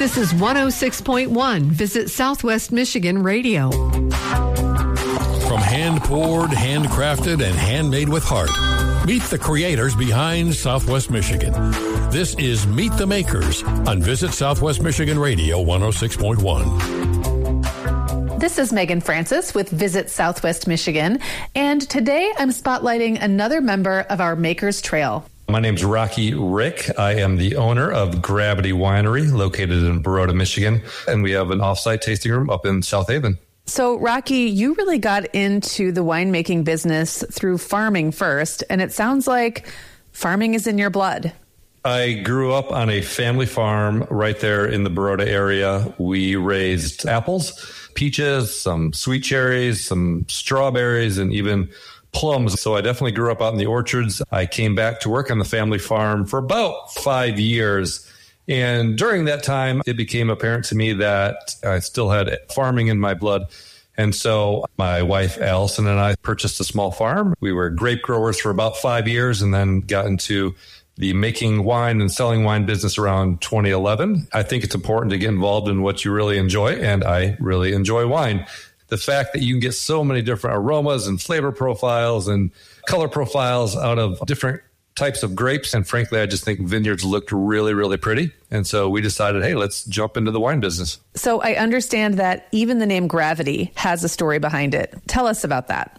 This is 106.1 Visit Southwest Michigan Radio. From hand-poured, handcrafted, and handmade with heart, meet the creators behind Southwest Michigan. This is Meet the Makers on Visit Southwest Michigan Radio 106.1. This is Megan Francis with Visit Southwest Michigan, and today I'm spotlighting another member of our Makers Trail. My name's Rocky Rick. I am the owner of Gravity Winery, located in Baroda, Michigan, and we have an off-site tasting room up in South Haven. So, Rocky, you really got into the winemaking business through farming first, and it sounds like farming is in your blood. I grew up on a family farm right there in the Baroda area. We raised apples, peaches, some sweet cherries, some strawberries, and even plums. So I definitely grew up out in the orchards. I came back to work on the family farm for about 5 years. And during that time, it became apparent to me that I still had farming in my blood. And so my wife, Allison, and I purchased a small farm. We were grape growers for about 5 years and then got into the making wine and selling wine business around 2011. I think it's important to get involved in what you really enjoy, and I really enjoy wine. The fact that you can get so many different aromas and flavor profiles and color profiles out of different types of grapes. And frankly, I just think vineyards looked really, really pretty. And so we decided, hey, let's jump into the wine business. So I understand that even the name Gravity has a story behind it. Tell us about that.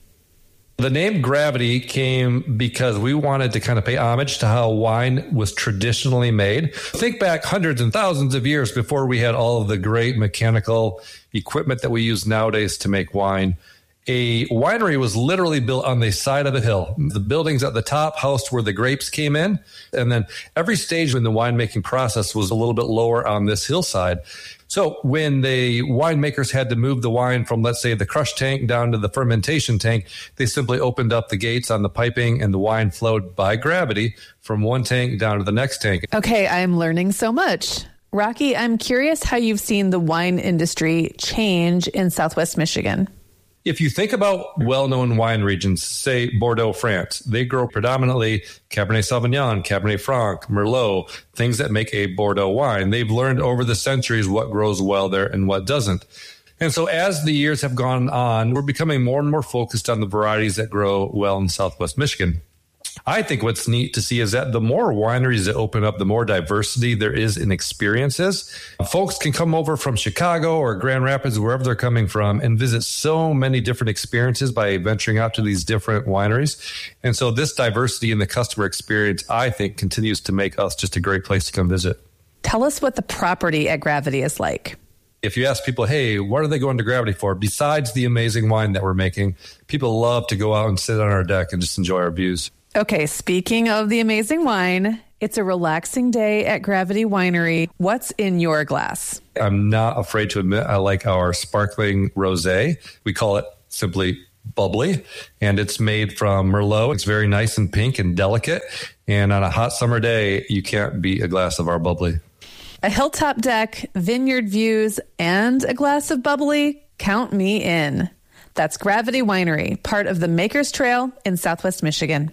The name Gravity came because we wanted to kind of pay homage to how wine was traditionally made. Think back hundreds and thousands of years before we had all of the great mechanical equipment that we use nowadays to make wine. A winery was literally built on the side of a hill. The buildings at the top housed where the grapes came in. And then every stage in the winemaking process was a little bit lower on this hillside. So when the winemakers had to move the wine from, let's say, the crush tank down to the fermentation tank, they simply opened up the gates on the piping and the wine flowed by gravity from one tank down to the next tank. Okay, I'm learning so much. Rocky, I'm curious how you've seen the wine industry change in Southwest Michigan. If you think about well-known wine regions, say Bordeaux, France, they grow predominantly Cabernet Sauvignon, Cabernet Franc, Merlot, things that make a Bordeaux wine. They've learned over the centuries what grows well there and what doesn't. And so as the years have gone on, we're becoming more and more focused on the varieties that grow well in Southwest Michigan. I think what's neat to see is that the more wineries that open up, the more diversity there is in experiences. Folks can come over from Chicago or Grand Rapids, wherever they're coming from, and visit so many different experiences by venturing out to these different wineries. And so this diversity in the customer experience, I think, continues to make us just a great place to come visit. Tell us what the property at Gravity is like. If you ask people, hey, what are they going to Gravity for? Besides the amazing wine that we're making, people love to go out and sit on our deck and just enjoy our views. Okay, speaking of the amazing wine, it's a relaxing day at Gravity Winery. What's in your glass? I'm not afraid to admit I like our sparkling rosé. We call it simply bubbly, and it's made from Merlot. It's very nice and pink and delicate. And on a hot summer day, you can't beat a glass of our bubbly. A hilltop deck, vineyard views, and a glass of bubbly. Count me in. That's Gravity Winery, part of the Makers Trail in Southwest Michigan.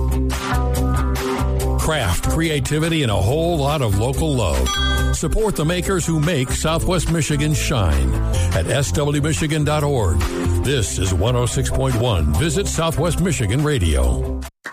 Craft, creativity, and a whole lot of local love. Support the makers who make Southwest Michigan shine at swmichigan.org. This is 106.1 Visit Southwest Michigan Radio.